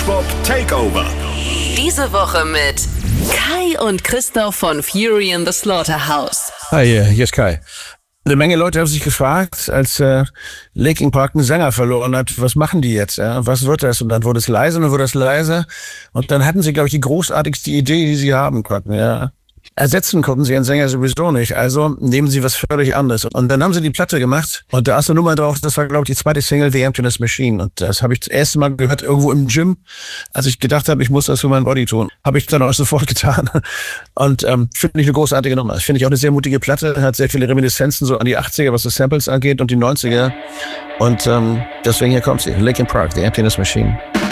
Swap Takeover. Diese Woche mit Kai und Christoph von Fury in the Slaughterhouse. Hi, hier ist Kai. Eine Menge Leute haben sich gefragt, als Linkin Park einen Sänger verloren hat, was machen die jetzt? Ja? Was wird das? Und dann wurde es leiser und dann wurde es leiser. Und dann hatten sie, glaube ich, die großartigste Idee, die sie haben konnten. Ja? Ersetzen konnten sie einen Sänger sowieso nicht, also nehmen sie was völlig anderes. Und dann haben sie die Platte gemacht und da ist eine Nummer drauf, das war, glaube ich, die zweite Single, The Emptiness Machine. Und das habe ich das erste Mal gehört irgendwo im Gym, als ich gedacht habe, ich muss das für meinen Body tun. Habe ich dann auch sofort getan. Und finde ich eine großartige Nummer. Das finde ich auch eine sehr mutige Platte, hat sehr viele Reminiszenzen so an die 80er, was die Samples angeht und die 90er. Und deswegen hier kommt sie, Linkin Park, The Emptiness Machine.